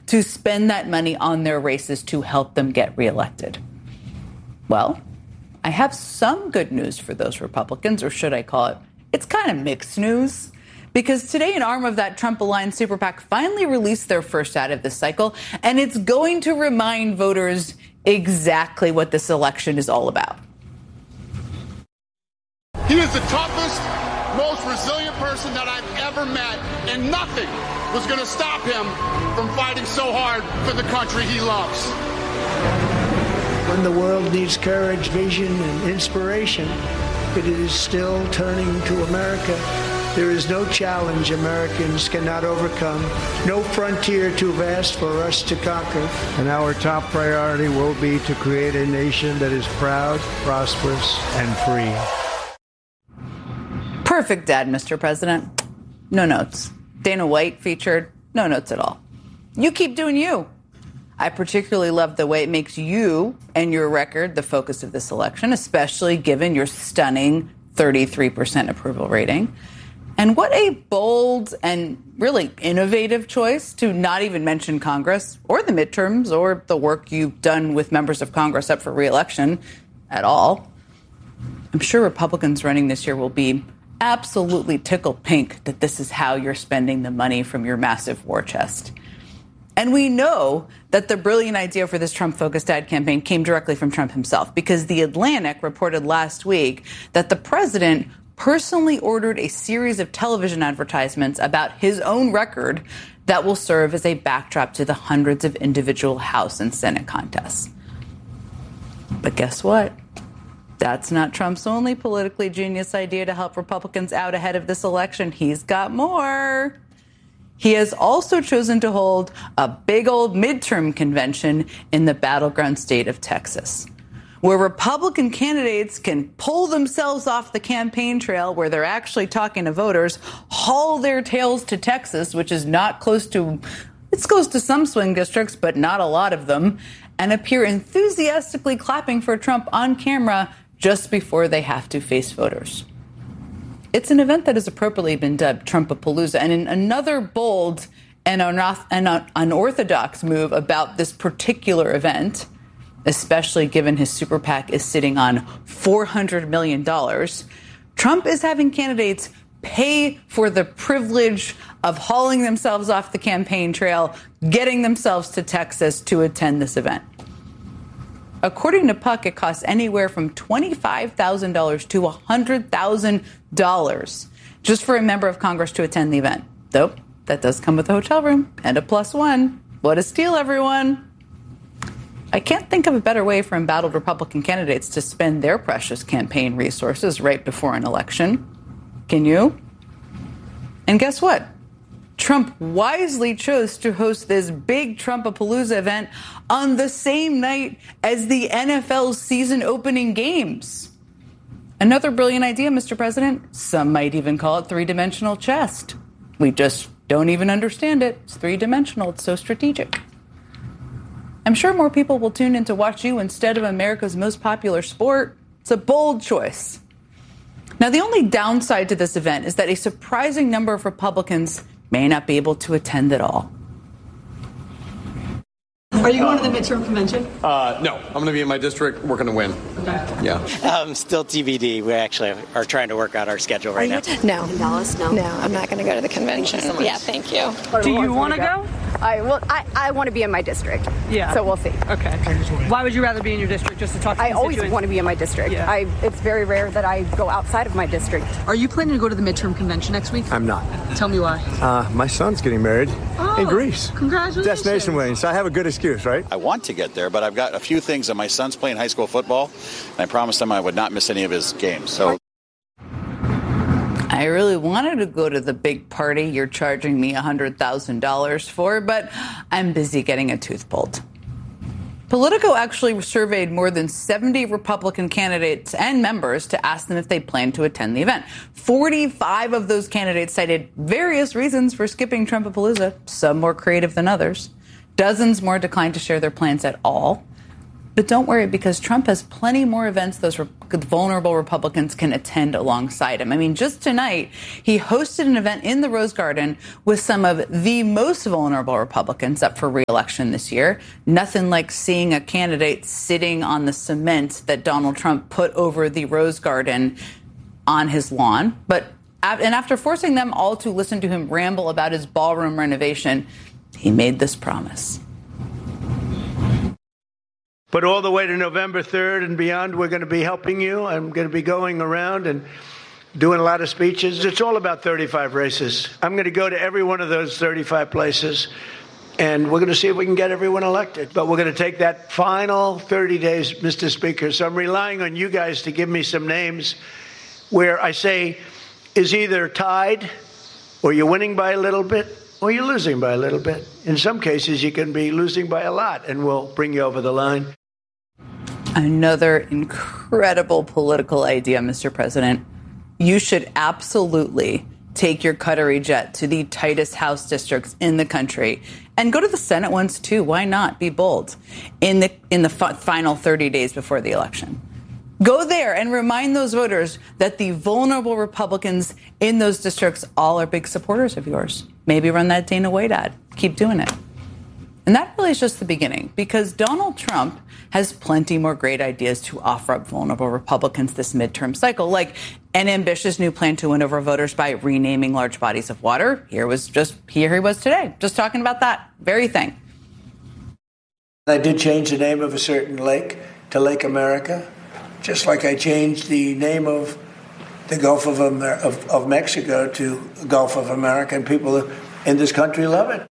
to spend that money on their races to help them get reelected. Well, I have some good news for those Republicans, or should I call it, it's kind of mixed news. Because today, an arm of that Trump-aligned super PAC finally released their first ad of this cycle, and it's going to remind voters exactly what this election is all about. He is the toughest, most resilient person that I've ever met, and nothing was going to stop him from fighting so hard for the country he loves. When the world needs courage, vision, and inspiration, it is still turning to America. There is no challenge Americans cannot overcome, no frontier too vast for us to conquer. And our top priority will be to create a nation that is proud, prosperous, and free. Perfect ad, Mr. President. No notes. Dana White featured, no notes at all. You keep doing you. I particularly love the way it makes you and your record the focus of this election, especially given your stunning 33% approval rating. And what a bold and really innovative choice to not even mention Congress or the midterms or the work you've done with members of Congress up for re-election at all. I'm sure Republicans running this year will be absolutely tickled pink that this is how you're spending the money from your massive war chest. And we know that the brilliant idea for this Trump-focused ad campaign came directly from Trump himself, because The Atlantic reported last week that the president personally ordered a series of television advertisements about his own record that will serve as a backdrop to the hundreds of individual House and Senate contests. But guess what? That's not Trump's only politically genius idea to help Republicans out ahead of this election. He's got more. He has also chosen to hold a big old midterm convention in the battleground state of Texas, where Republican candidates can pull themselves off the campaign trail where they're actually talking to voters, haul their tails to Texas, which is not close to, it's close to some swing districts, but not a lot of them, and appear enthusiastically clapping for Trump on camera just before they have to face voters. It's an event that has appropriately been dubbed Trumpapalooza, and in another bold and unorthodox move about this particular event, especially given his super PAC is sitting on $400 million, Trump is having candidates pay for the privilege of hauling themselves off the campaign trail, getting themselves to Texas to attend this event. According to Puck, it costs anywhere from $25,000 to $100,000 just for a member of Congress to attend the event. Though, that does come with a hotel room and a +1. What a steal, everyone. I can't think of a better way for embattled Republican candidates to spend their precious campaign resources right before an election. Can you? And guess what? Trump wisely chose to host this big Trumpapalooza event on the same night as the NFL season opening games. Another brilliant idea, Mr. President. Some might even call it three-dimensional chess. We just don't even understand it. It's three-dimensional. It's so strategic. I'm sure more people will tune in to watch you instead of America's most popular sport. It's a bold choice. Now, the only downside to this event is that a surprising number of Republicans may not be able to attend at all. Are you going to the midterm convention? No, I'm going to be in my district working to win. Okay. Yeah. Still TBD. We actually are trying to work out our schedule right now. No. In Dallas? No. No, I'm not going to go to the convention. Thank you so much. Yeah, thank you. Do you want to go? I want to be in my district. Yeah. So we'll see. Okay. Why would you rather be in your district, just to talk to I always constituents? want to be in my district. Yeah. It's very rare that I go outside of my district. Are you planning to go to the midterm convention next week? I'm not. Tell me why. My son's getting married in Greece. Congratulations. Destination wedding, so I have a good excuse, right? I want to get there, but I've got a few things. My son's playing high school football, and I promised him I would not miss any of his games. So I really wanted to go to the big party you're charging me $100,000 for, but I'm busy getting a tooth pulled. Politico actually surveyed more than 70 Republican candidates and members to ask them if they plan to attend the event. 45 of those candidates cited various reasons for skipping Trumpapalooza, some more creative than others. Dozens more declined to share their plans at all. But don't worry, because Trump has plenty more events those vulnerable Republicans can attend alongside him. I mean, just tonight, he hosted an event in the Rose Garden with some of the most vulnerable Republicans up for re-election this year. Nothing like seeing a candidate sitting on the cement that Donald Trump put over the Rose Garden on his lawn. And after forcing them all to listen to him ramble about his ballroom renovation, he made this promise. But all the way to November 3rd and beyond, we're going to be helping you. I'm going to be going around and doing a lot of speeches. It's all about 35 races. I'm going to go to every one of those 35 places, and we're going to see if we can get everyone elected. But we're going to take that final 30 days, Mr. Speaker. So I'm relying on you guys to give me some names where I say is either tied, or you're winning by a little bit, or you're losing by a little bit. In some cases, you can be losing by a lot, and we'll bring you over the line. Another incredible political idea, Mr. President. You should absolutely take your Qatari jet to the tightest House districts in the country and go to the Senate ones, too. Why not? Be bold in the final 30 days before the election. Go there and remind those voters that the vulnerable Republicans in those districts all are big supporters of yours. Maybe run that Dana White ad. Keep doing it. And that really is just the beginning, because Donald Trump has plenty more great ideas to offer up vulnerable Republicans this midterm cycle, like an ambitious new plan to win over voters by renaming large bodies of water. Here he was today, just talking about that very thing. I did change the name of a certain lake to Lake America, just like I changed the name of the Gulf of Mexico to Gulf of America, and people in this country love it.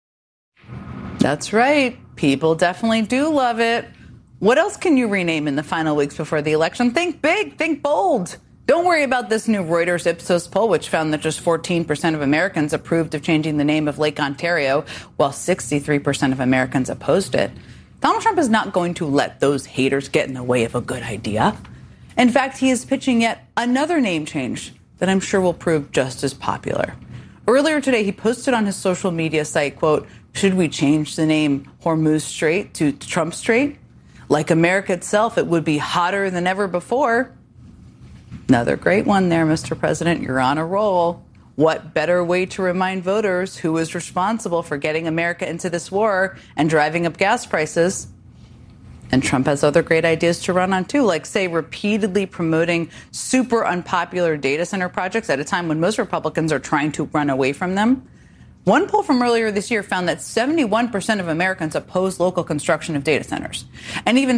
That's right. People definitely do love it. What else can you rename in the final weeks before the election? Think big, think bold. Don't worry about this new Reuters Ipsos poll, which found that just 14% of Americans approved of changing the name of Lake Ontario, while 63% of Americans opposed it. Donald Trump is not going to let those haters get in the way of a good idea. In fact, he is pitching yet another name change that I'm sure will prove just as popular. Earlier today, he posted on his social media site, quote, "Should we change the name Hormuz Strait to Trump Strait? Like America itself, it would be hotter than ever before." Another great one there, Mr. President. You're on a roll. What better way to remind voters who is responsible for getting America into this war and driving up gas prices? And Trump has other great ideas to run on, too, like, say, repeatedly promoting super unpopular data center projects at a time when most Republicans are trying to run away from them. One poll from earlier this year found that 71% of Americans oppose local construction of data centers, and even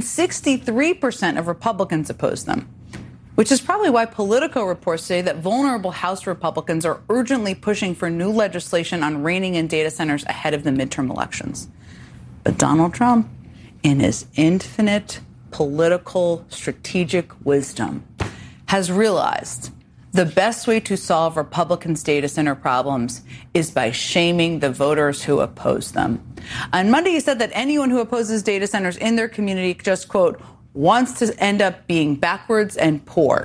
63% of Republicans oppose them, which is probably why Politico reports say that vulnerable House Republicans are urgently pushing for new legislation on reining in data centers ahead of the midterm elections. But Donald Trump, in his infinite political strategic wisdom, has realized the best way to solve Republicans' data center problems is by shaming the voters who oppose them. On Monday, he said that anyone who opposes data centers in their community just, quote, wants to end up being backwards and poor.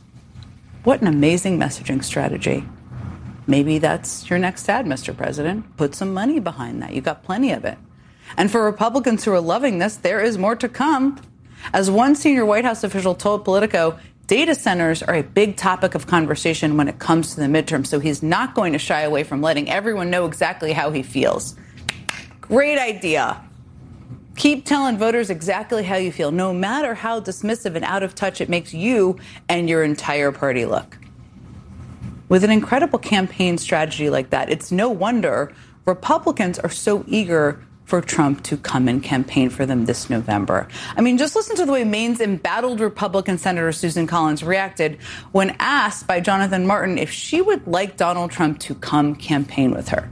What an amazing messaging strategy. Maybe that's your next ad, Mr. President. Put some money behind that. You've got plenty of it. And for Republicans who are loving this, there is more to come. As one senior White House official told Politico, data centers are a big topic of conversation when it comes to the midterm, so he's not going to shy away from letting everyone know exactly how he feels. Great idea. Keep telling voters exactly how you feel, no matter how dismissive and out of touch it makes you and your entire party look. With an incredible campaign strategy like that, it's no wonder Republicans are so eager for Trump to come and campaign for them this November. I mean, just listen to the way Maine's embattled Republican Senator Susan Collins reacted when asked by Jonathan Martin if she would like Donald Trump to come campaign with her.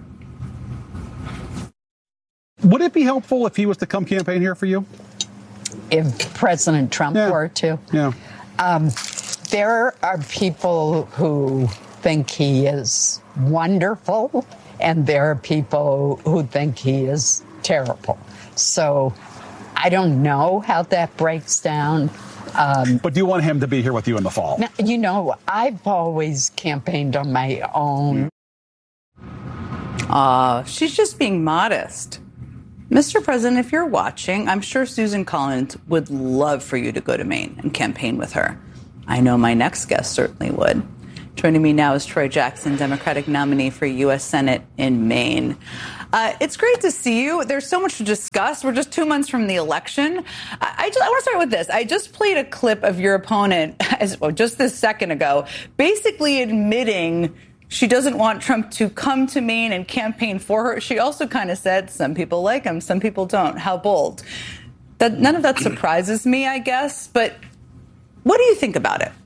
Would it be helpful if he was to come campaign here for you? If President Trump were to? Yeah. There are people who think he is wonderful, and there are people who think he is terrible. So I don't know how that breaks down. But do you want him to be here with you in the fall? Now, you know, I've always campaigned on my own. She's just being modest. Mr. President, if you're watching, I'm sure Susan Collins would love for you to go to Maine and campaign with her. I know my next guest certainly would. Joining me now is Troy Jackson, Democratic nominee for U.S. Senate in Maine. It's great to see you. There's so much to discuss. We're just 2 months from the election. I want to start with this. I just played a clip of your opponent just this second ago, basically admitting she doesn't want Trump to come to Maine and campaign for her. She also kind of said some people like him, some people don't. How bold. None of that surprises me, I guess. But what do you think about it?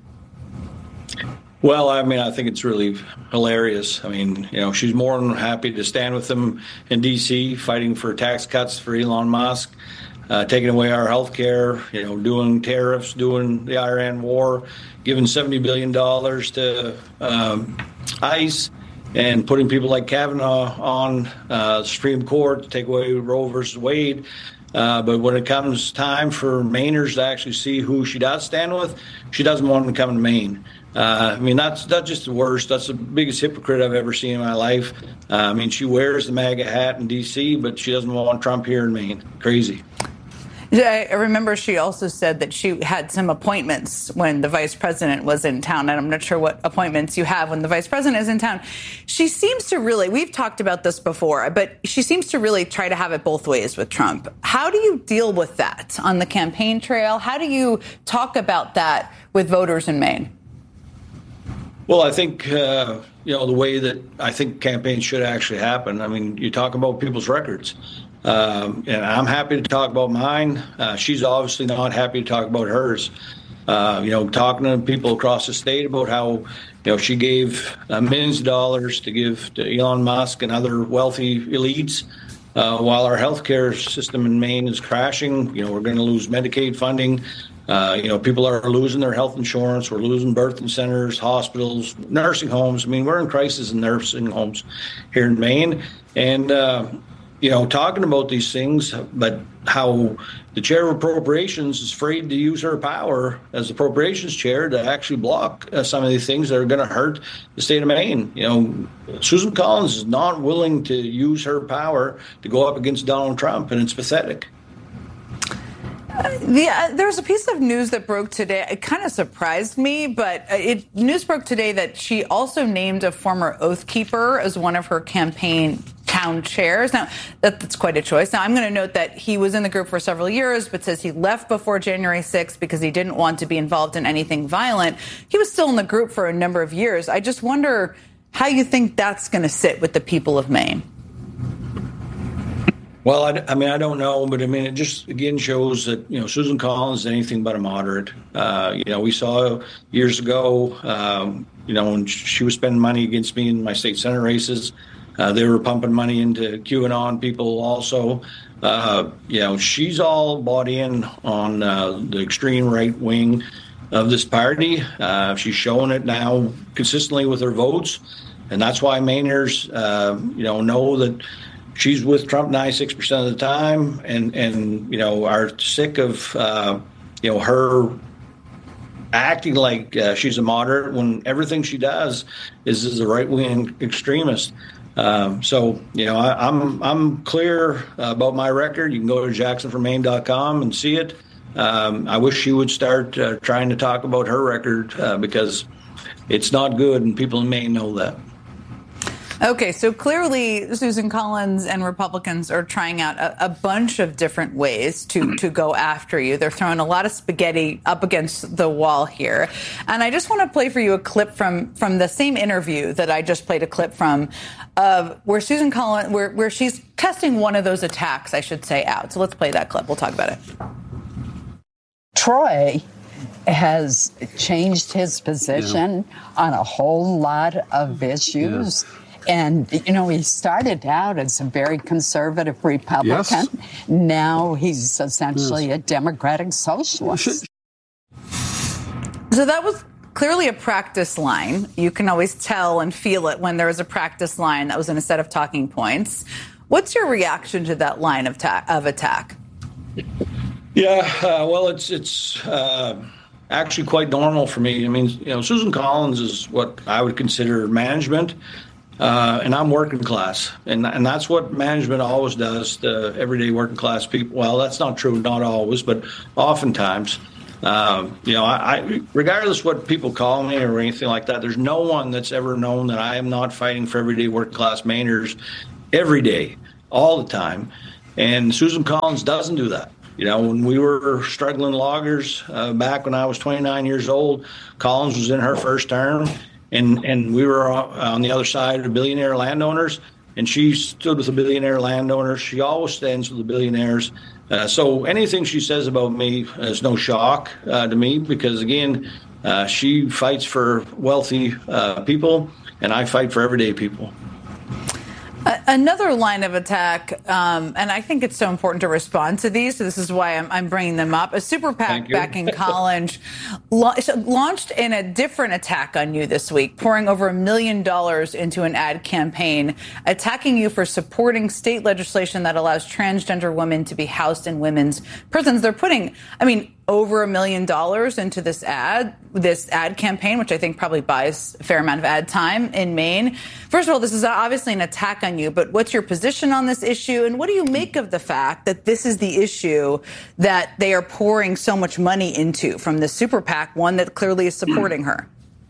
Well, I mean, I think it's really hilarious. I mean, she's more than happy to stand with them in D.C., fighting for tax cuts for Elon Musk, taking away our health care, doing tariffs, doing the Iran war, giving $70 billion to ICE, and putting people like Kavanaugh on the Supreme Court to take away Roe versus Wade. But when it comes time for Mainers to actually see who she does stand with, she doesn't want them to come to Maine. I mean, that's just the worst. That's the biggest hypocrite I've ever seen in my life. I mean, she wears the MAGA hat in D.C., but she doesn't want Trump here in Maine. Crazy. I remember she also said that she had some appointments when the vice president was in town, and I'm not sure what appointments you have when the vice president is in town. She seems to really, we've talked about this before, but she seems to really try to have it both ways with Trump. How do you deal with that on the campaign trail? How do you talk about that with voters in Maine? Well, I think, the way that I think campaigns should actually happen. I mean, you talk about people's records. And I'm happy to talk about mine. She's obviously not happy to talk about hers. Talking to people across the state about how, she gave millions of dollars to give to Elon Musk and other wealthy elites while our healthcare system in Maine is crashing. We're going to lose Medicaid funding. People are losing their health insurance. We're losing birthing centers, hospitals, nursing homes. I mean, we're in crisis in nursing homes here in Maine. And, talking about these things, but how the chair of appropriations is afraid to use her power as appropriations chair to actually block some of these things that are going to hurt the state of Maine. Susan Collins is not willing to use her power to go up against Donald Trump, and it's pathetic. There's a piece of news that broke today. It kind of surprised me, but news broke today that she also named a former Oath Keeper as one of her campaign town chairs. Now, that's quite a choice. Now, I'm going to note that he was in the group for several years, but says he left before January 6th because he didn't want to be involved in anything violent. He was still in the group for a number of years. I just wonder how you think that's going to sit with the people of Maine. Well, I don't know, but it just again shows that, Susan Collins is anything but a moderate. We saw years ago, when she was spending money against me in my state Senate races, they were pumping money into QAnon people also. She's all bought in on the extreme right wing of this party. She's showing it now consistently with her votes. And that's why Mainers, know that she's with Trump 96% of the time, and are sick of her acting like she's a moderate when everything she does is a right wing extremist. I'm clear about my record. You can go to jacksonformaine.com and see it. I wish she would start trying to talk about her record because it's not good, and people in Maine know that. Okay, so clearly Susan Collins and Republicans are trying out a bunch of different ways to go after you. They're throwing a lot of spaghetti up against the wall here. And I just want to play for you a clip from the same interview that I just played a clip from of where Susan Collins, where she's testing one of those attacks, I should say, out. So let's play that clip. We'll talk about it. Troy has changed his position on a whole lot of issues. Yeah. And, he started out as a very conservative Republican. Yes. Now he's essentially a Democratic socialist. So that was clearly a practice line. You can always tell and feel it when there is a practice line that was in a set of talking points. What's your reaction to that line of attack? Yeah, well, it's actually quite normal for me. I mean, Susan Collins is what I would consider management. and I'm working class, and that's what management always does to everyday working class people. Well, that's not true, not always, but oftentimes. I regardless what people call me or anything like that, there's no one that's ever known that I am not fighting for everyday working class Mainers every day, all the time. And Susan Collins doesn't do that. When we were struggling loggers back when I was 29 years old, Collins was in her first term, and we were on the other side of the billionaire landowners, and she stood with the billionaire landowners. She always stands with the billionaires. So anything she says about me is no shock to me because, again, she fights for wealthy people, and I fight for everyday people. Another line of attack, and I think it's so important to respond to these, so this is why I'm bringing them up. A super PAC back in College launched in a different attack on you this week, pouring over $1 million into an ad campaign, attacking you for supporting state legislation that allows transgender women to be housed in women's prisons. They're putting, over $1 million into this ad campaign, which I think probably buys a fair amount of ad time in Maine. First of all, this is obviously an attack on you, but what's your position on this issue? And what do you make of the fact that this is the issue that they are pouring so much money into from the super PAC, one that clearly is supporting her?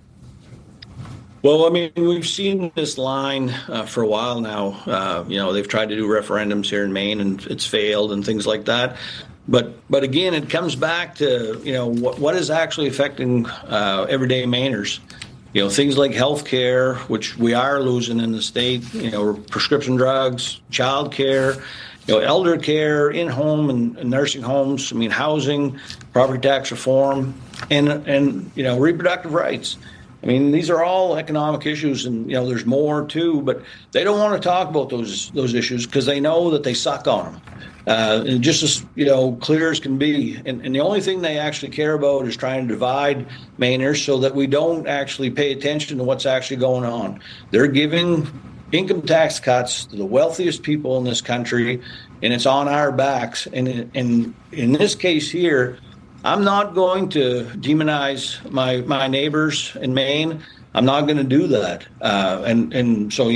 Well, we've seen this line for a while now. They've tried to do referendums here in Maine, and it's failed and things like that. But again, it comes back to, what is actually affecting everyday Mainers. Things like health care, which we are losing in the state, prescription drugs, child care, elder care, in-home and nursing homes, housing, property tax reform, and reproductive rights. These are all economic issues, and, there's more too, but they don't want to talk about those issues because they know that they suck on them. And just as, clear as can be. And the only thing they actually care about is trying to divide Mainers so that we don't actually pay attention to what's actually going on. They're giving income tax cuts to the wealthiest people in this country, and it's on our backs. And in this case here, I'm not going to demonize my neighbors in Maine. I'm not going to do that. And so,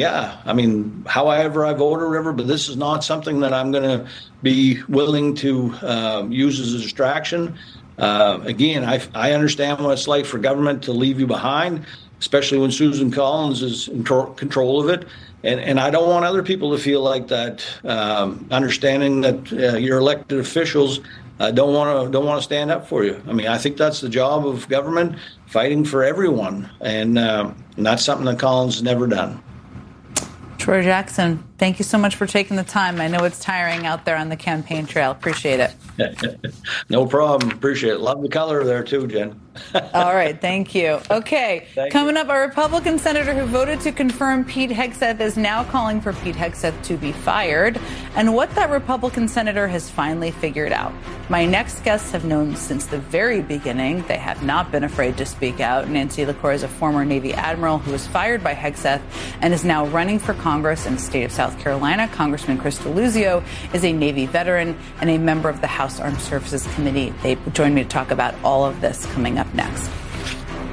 however I vote or whatever, but this is not something that I'm going to be willing to use as a distraction. Again, I understand what it's like for government to leave you behind, especially when Susan Collins is in control of it. And I don't want other people to feel like that, understanding that your elected officials don't want to stand up for you. I think that's the job of government, fighting for everyone, and that's something that Collins has never done. Troy Jackson, thank you so much for taking the time. I know it's tiring out there on the campaign trail. Appreciate it. No problem. Appreciate it. Love the color there too, Jen. All right. Thank you. Okay. Coming up, a Republican senator who voted to confirm Pete Hegseth is now calling for Pete Hegseth to be fired, and what that Republican senator has finally figured out. My next guests have known since the very beginning. They have not been afraid to speak out. Nancy LaCour is a former Navy admiral who was fired by Hegseth and is now running for Congress in the state of South Carolina. Congressman Chris Deluzio is a Navy veteran and a member of the House Armed Services Committee. They join me to talk about all of this coming up next.